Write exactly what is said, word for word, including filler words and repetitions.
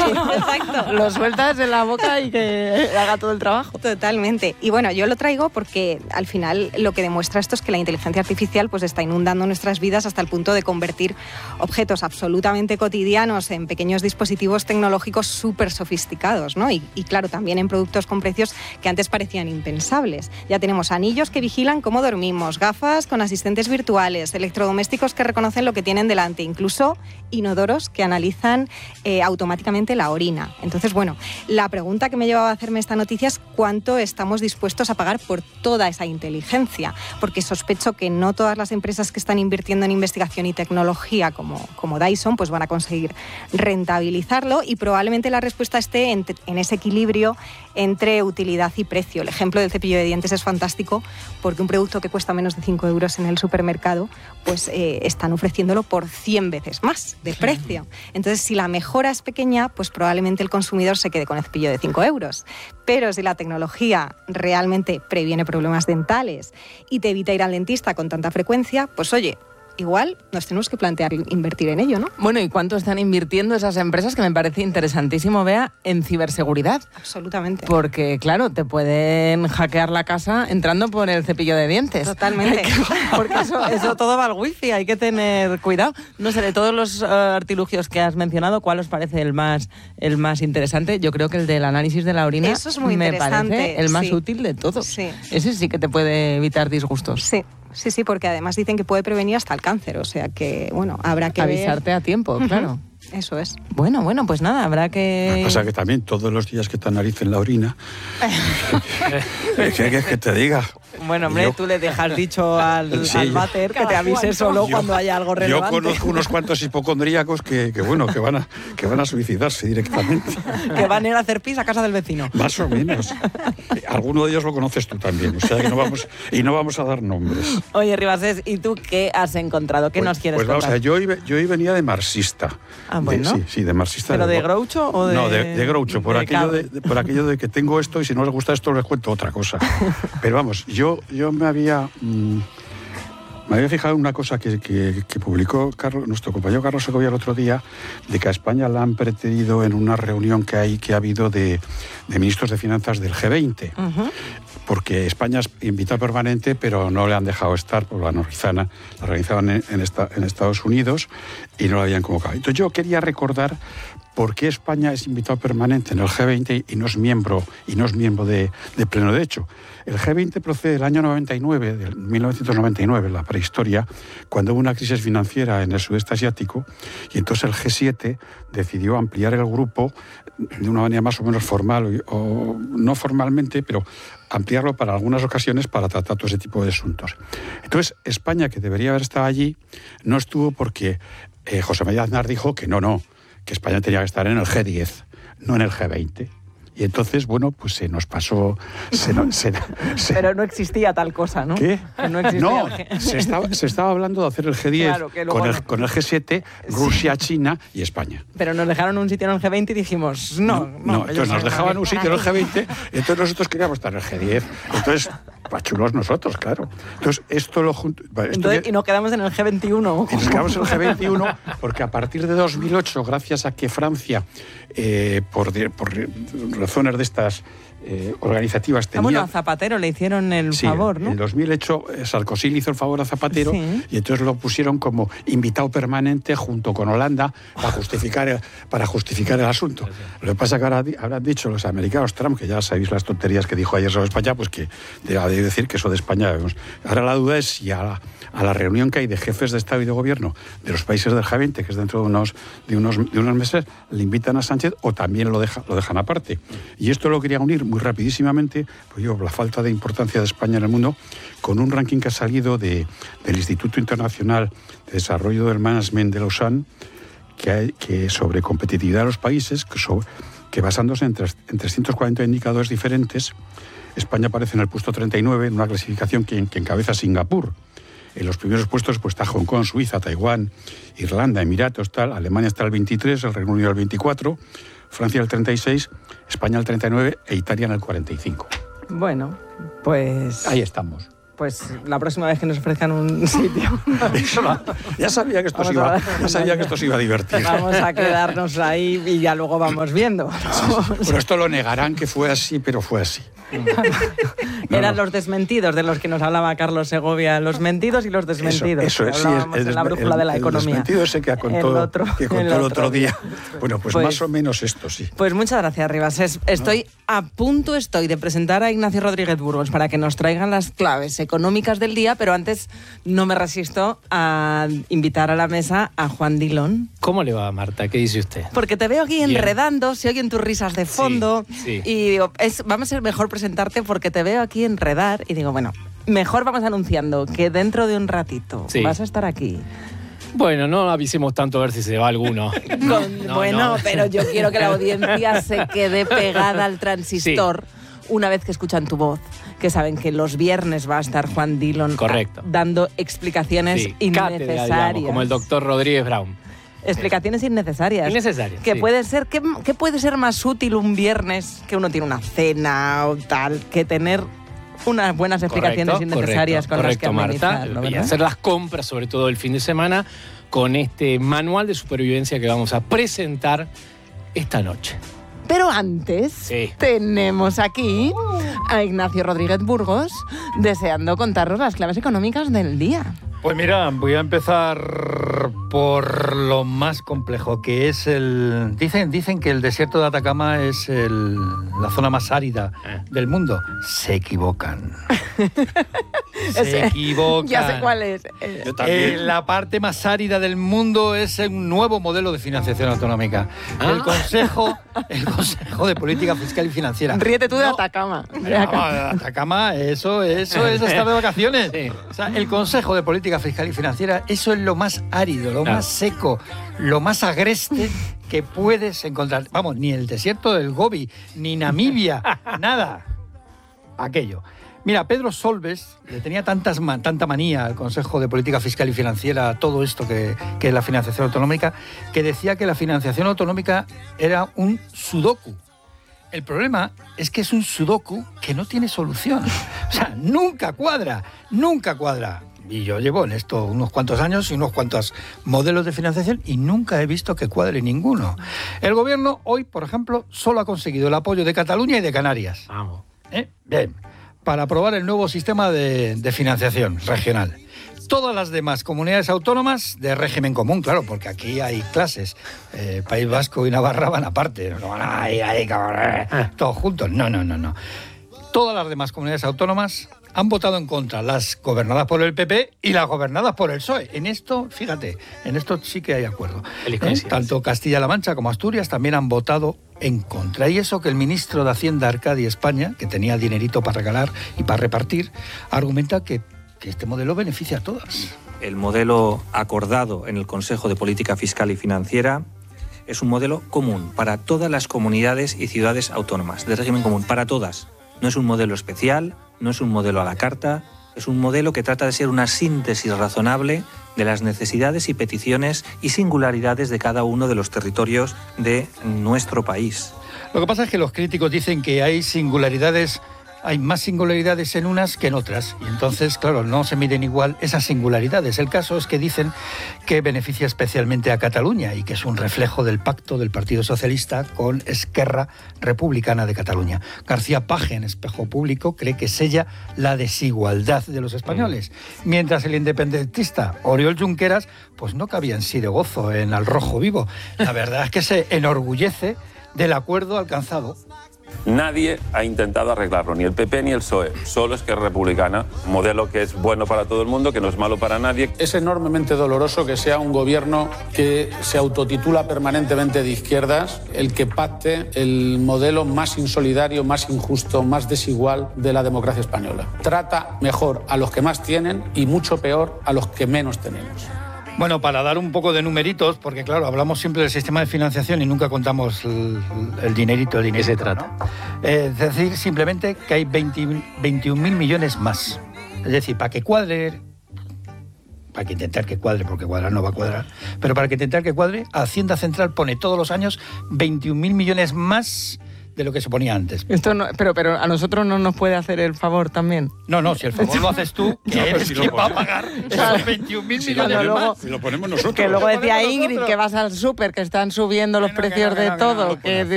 exacto. Lo sueltas en la boca y que haga todo el trabajo. Totalmente. Y bueno, yo lo traigo porque al final lo que demuestra esto es que la inteligencia artificial pues está inundando nuestras vidas hasta el punto de convertir objetos absolutamente cotidianos en pequeños dispositivos tecnológicos súper sofisticados, ¿no? Y, y claro, también en productos con precios que antes parecían impensables. Ya tenemos anillos que vigilan cómo dormimos, gafas con asistentes virtuales, electrodomésticos que reconocen lo que tienen delante, incluso inodoros que analizan eh, automáticamente la orina. Entonces, bueno, la pregunta que me llevaba a hacerme esta noticia es cuánto estamos dispuestos a pagar por toda esa inteligencia, porque sospecho que no todas las empresas que están invirtiendo en investigación y tecnología como, como Dyson pues van a conseguir rentabilizarlo, y probablemente la respuesta esté en, en ese equilibrio entre utilidad y precio. El ejemplo del cepillo de dientes es fantástico porque un producto que cuesta menos de cinco euros en el supermercado pues eh, están ofreciéndolo por cien veces más de precio. Entonces, si la mejora es pequeña, pues probablemente el consumidor se quede con el cepillo de cinco euros. Pero si la tecnología realmente previene problemas dentales y te evita ir al dentista con tanta frecuencia, pues oye, igual nos tenemos que plantear invertir en ello, ¿no? Bueno, ¿y cuánto están invirtiendo esas empresas? Que me parece interesantísimo, Bea, en ciberseguridad. Absolutamente. Porque, claro, te pueden hackear la casa entrando por el cepillo de dientes. Totalmente. Que, porque eso, eso todo va al wifi, hay que tener cuidado. No sé, de todos los uh, artilugios que has mencionado, ¿cuál os parece el más, el más interesante? Yo creo que el del análisis de la orina eso es muy me interesante, parece el más sí. útil de todos. Sí. Ese sí que te puede evitar disgustos. Sí. Sí, sí, porque además dicen que puede prevenir hasta el cáncer, o sea que, bueno, habrá que avisarte ver. a tiempo, uh-huh. Claro. Eso es. Bueno, bueno, pues nada, habrá que... Lo que pasa es que también todos los días que te analicen la orina, ¿qué quieres que te diga? Bueno, hombre, yo, tú le dejas dicho al, sí, al váter que te avise solo yo, cuando haya algo relevante. Yo conozco unos cuantos hipocondríacos que, que bueno, que van, a, que van a suicidarse directamente. Que van a ir a hacer pis a casa del vecino. Más o menos. Alguno de ellos lo conoces tú también, o sea que no vamos, y no vamos a dar nombres. Oye, Ribasés, ¿y tú qué has encontrado? ¿Qué pues, nos quieres pues contar? Pues vamos a ver, yo, yo hoy venía de marxista. Ah, bueno. De, sí, sí, de marxista. ¿Pero de, de Groucho o de...? No, de, de Groucho, por, de aquello de, de, por aquello de que tengo esto y si no les gusta esto les cuento otra cosa. Pero vamos, yo, yo me había... Mmm, me había fijado en una cosa que, que, que publicó Carlos, nuestro compañero Carlos Segovia el otro día, de que a España la han pretendido en una reunión que, hay, que ha habido de, de ministros de finanzas del G veinte. Uh-huh. Porque España es invitado permanente, pero no le han dejado estar, por la organizaban, la organizaban en, en, esta, en Estados Unidos y no lo habían convocado. Entonces yo quería recordar por qué España es invitado permanente en el G veinte y no es miembro, y no es miembro de, de pleno derecho. El G veinte procede del año noventa y nueve, de mil novecientos noventa y nueve, la prehistoria, cuando hubo una crisis financiera en el sudeste asiático, y entonces el G siete decidió ampliar el grupo de una manera más o menos formal, o, o no formalmente, pero ampliarlo para algunas ocasiones para tratar todo ese tipo de asuntos. Entonces, España, que debería haber estado allí, no estuvo porque eh, José María Aznar dijo que no, no, que España tenía que estar en el G diez, no en el G veinte. Y entonces, bueno, pues se nos pasó... Se, se, se, Pero no existía tal cosa, ¿no? ¿Qué? Que no existía no, el G... se, estaba, se estaba hablando de hacer el G diez claro, con, el, no. con el G siete, Rusia, sí. China y España. Pero nos dejaron un sitio en el G veinte y dijimos, no, no. No, no entonces nos dejaban un sitio en el G veinte, entonces nosotros queríamos estar en el G diez. Entonces, pa' chulos nosotros, claro. Entonces, esto lo junto... Entonces, y nos quedamos en el G veintiuno. Y nos quedamos en el G veintiuno porque a partir de dos mil ocho, gracias a que Francia, eh, por, por razones de estas... Eh, organizativas tenía... Ah, bueno, a Zapatero le hicieron el sí, favor, ¿no? En dos mil ocho Sarkozy le hizo el favor a Zapatero, sí. Y entonces lo pusieron como invitado permanente junto con Holanda para justificar el, para justificar el asunto. Lo que pasa es que ahora habrán dicho los americanos, Trump, que ya sabéis las tonterías que dijo ayer sobre España, pues que debe decir que eso de España... Vemos. Ahora la duda es si a la, a la reunión que hay de jefes de Estado y de Gobierno de los países del G veinte, que es dentro de unos, de unos, de unos meses, le invitan a Sánchez o también lo, deja, lo dejan aparte. Y esto lo quería unir muy rapidísimamente, pues yo, la falta de importancia de España en el mundo, con un ranking que ha salido de, del Instituto Internacional de Desarrollo del Management de Lausanne, que, hay, que sobre competitividad de los países, que, sobre, que basándose en, tres, en trescientos cuarenta indicadores diferentes, España aparece en el puesto treinta y nueve, en una clasificación que, que encabeza Singapur. En los primeros puestos pues está Hong Kong, Suiza, Taiwán, Irlanda, Emiratos, tal. Alemania está el veintitrés, el Reino Unido el veinticuatro, Francia el treinta y seis, España el treinta y nueve e Italia en el cuarenta y cinco. Bueno, pues... ahí estamos. pues la próxima vez que nos ofrezcan un sitio... Eso no, ya sabía que esto se iba, ya sabía que esto se iba a divertir. Vamos a quedarnos ahí y ya luego vamos viendo. Sí, sí. Pero esto lo negarán que fue así, pero fue así. No, Eran no. los desmentidos de los que nos hablaba Carlos Segovia, los mentidos y los desmentidos. Eso, eso es, sí, Hablábamos el, en la brújula el, de la el economía. desmentido ese que contó el otro, que contó el el otro, otro día. Bueno, pues, Pues- más o menos esto, sí. Pues muchas gracias, Rivas. Es- Estoy a punto estoy de presentar a Ignacio Rodríguez Burgos para que nos traigan las claves económicas del día, pero antes no me resisto a invitar a la mesa a Juan Dilón. ¿Cómo le va, Marta? ¿Qué dice usted? Porque te veo aquí Bien. enredando, se oyen tus risas de fondo. Sí, sí. Y digo, es, vamos a ser mejor presentarte porque te veo aquí enredar. Y digo, bueno, mejor vamos anunciando que dentro de un ratito Sí. vas a estar aquí. Bueno, no avisemos tanto a ver si se va alguno. Con- No, bueno, no. pero yo quiero que la audiencia se quede pegada al transistor una vez que escuchan tu voz, que saben que los viernes va a estar Juan Dilón Correcto. a- dando explicaciones Sí, cátedra, innecesarias. digamos, como el doctor Rodríguez Brown. Explicaciones innecesarias. Innecesarias, Que sí. puede ser, ¿qué, qué puede ser más útil un viernes que uno tiene una cena o tal, que tener unas buenas explicaciones Correcto, innecesarias correcto, con las que correcto, Marta. amenizarlo, Y ¿verdad? hacer las compras, sobre todo el fin de semana, con este manual de supervivencia que vamos a presentar esta noche. Pero antes Sí. tenemos aquí a Ignacio Rodríguez Burgos deseando contarnos las claves económicas del día. Pues mira, voy a empezar por lo más complejo, que es el... Dicen, dicen que el desierto de Atacama es el- la zona más árida Eh. del mundo. Se equivocan. Se Ese- equivocan. Ya sé cuál es. Eh, Yo Eh, la parte más árida del mundo es un nuevo modelo de financiación autonómica. Ah. El Consejo, el Consejo de Política Fiscal y Financiera. Ríete tú de No, Atacama. De No, Atacama. Atacama, eso, eso es estar de vacaciones. Sí. O sea, el Consejo de Política Fiscal y Financiera, eso es lo más árido, lo Claro. más seco, lo más agreste que puedes encontrar. Vamos, ni el desierto del Gobi, ni Namibia, nada. Aquello. Mira, Pedro Solbes le tenía tantas ma- tanta manía al Consejo de Política Fiscal y Financiera, a todo esto que, que es la financiación autonómica, que decía que la financiación autonómica era un sudoku. El problema es que es un sudoku que no tiene solución. O sea, nunca cuadra, nunca cuadra. Y yo llevo en esto unos cuantos años y unos cuantos modelos de financiación y nunca he visto que cuadre ninguno. El gobierno hoy, por ejemplo, solo ha conseguido el apoyo de Cataluña y de Canarias. Vamos. ¿Eh? Bien, para aprobar el nuevo sistema de, de financiación regional. Todas las demás comunidades autónomas de régimen común, claro, porque aquí hay clases. Eh, País Vasco y Navarra van aparte, no van ahí, ahí, cabrón, todos juntos. No, no, no, no. Todas las demás comunidades autónomas han votado en contra, las gobernadas por el P P y las gobernadas por el P S O E. En esto, fíjate, en esto sí que hay acuerdo. Feliz ¿Eh? coincidencia. Tanto Castilla-La Mancha como Asturias también han votado en contra. Y eso que el ministro de Hacienda, Arcadi España, que tenía dinerito para regalar y para repartir, argumenta que, que este modelo beneficia a todas. El modelo acordado en el Consejo de Política Fiscal y Financiera es un modelo común para todas las comunidades y ciudades autónomas, de régimen común, para todas. No es un modelo especial, no es un modelo a la carta, es un modelo que trata de ser una síntesis razonable de las necesidades y peticiones y singularidades de cada uno de los territorios de nuestro país. Lo que pasa es que los críticos dicen que hay singularidades, hay más singularidades en unas que en otras. Y entonces, claro, no se miden igual esas singularidades. El caso es que dicen que beneficia especialmente a Cataluña y que es un reflejo del pacto del Partido Socialista con Esquerra Republicana de Cataluña. García Page, en Espejo Público, cree que sella la desigualdad de los españoles. Mientras el independentista Oriol Junqueras, pues no cabía en sí de gozo en Al Rojo Vivo. La verdad es que se enorgullece del acuerdo alcanzado. Nadie ha intentado arreglarlo, ni el P P ni el P S O E. Solo Esquerra Republicana, un modelo que es bueno para todo el mundo, que no es malo para nadie. Es enormemente doloroso que sea un gobierno que se autotitula permanentemente de izquierdas el que pacte el modelo más insolidario, más injusto, más desigual de la democracia española. Trata mejor a los que más tienen y mucho peor a los que menos tenemos. Bueno, para dar un poco de numeritos, porque claro, hablamos siempre del sistema de financiación y nunca contamos el, el dinerito, el dinero. ¿Qué se trata? ¿no? Eh, es decir, simplemente que hay veintiún mil millones más. Es decir, para que cuadre, para que intentar que cuadre, porque cuadrar no va a cuadrar, pero para que intentar que cuadre, Hacienda Central pone todos los años veintiún mil millones más de lo que se ponía antes. Esto no, pero, pero a nosotros no nos puede hacer el favor también. No, no, si el favor lo haces tú, que No, pero eres si lo quien va a ponemos. pagar esos veintiún mil Si lo millones luego- ponemos, si lo ponemos nosotros. Que luego Lo decía ponemos Ingrid nosotros. que vas al súper, que están subiendo los Bueno, que precios no, que de no, que no, todo, no, que